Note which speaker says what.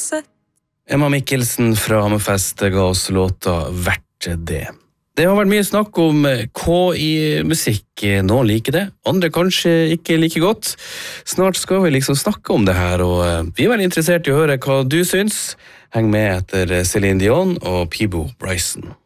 Speaker 1: uansett.
Speaker 2: Emma Mikkelsen fra Hammerfest ga oss låta Vært det. Det har vært mye snakk om KI-musikk. Noen liker det, andre kanskje ikke like godt. Snart skal vi liksom snakke om det her, og vi er veldig interessert i å høre hva du syns. Heng med etter Celine Dion og Peabo Bryson.